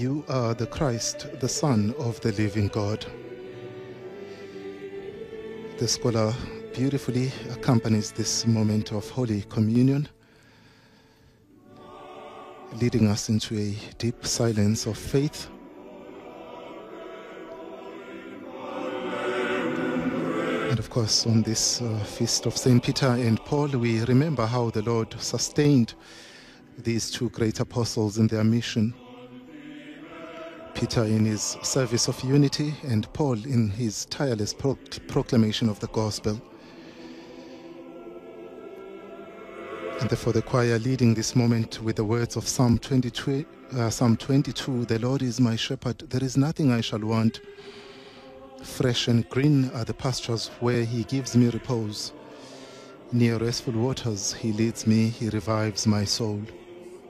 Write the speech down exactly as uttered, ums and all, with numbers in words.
You are the Christ, the Son of the living God. The scholar beautifully accompanies this moment of Holy Communion, leading us into a deep silence of faith. And of course, on this uh, feast of Saint Peter and Paul, we remember how the Lord sustained these two great apostles in their mission. Peter in his service of unity, and Paul in his tireless pro proclamation of the gospel. And therefore the choir leading this moment with the words of Psalm twenty-two, uh, Psalm twenty-two, the Lord is my shepherd, there is nothing I shall want. Fresh and green are the pastures where he gives me repose. Near restful waters he leads me, he revives my soul.